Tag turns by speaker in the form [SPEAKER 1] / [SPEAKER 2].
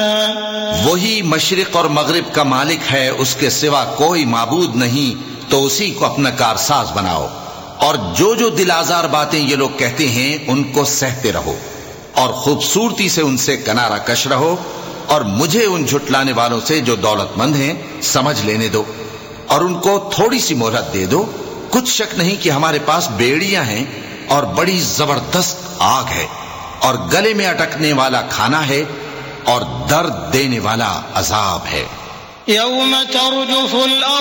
[SPEAKER 1] वही मशरिक और मगरिब का मालिक है, उसके सिवा कोई माबूद नहीं, तो उसी को अपना कारसाज बनाओ। और जो जो दिल आजार बातें ये लोग कहते हैं उनको सहते रहो और खूबसूरती से उनसे किनारा कश रहो, और मुझे उन झुटलाने वालों से जो दौलतमंद हैं समझ लेने दो और उनको थोड़ी सी मोहलत दे दो। कुछ शक नहीं कि हमारे पास बेड़ियां हैं और बड़ी जबरदस्त आग है और गले में अटकने वाला खाना है और दर्द देने वाला अजाब है।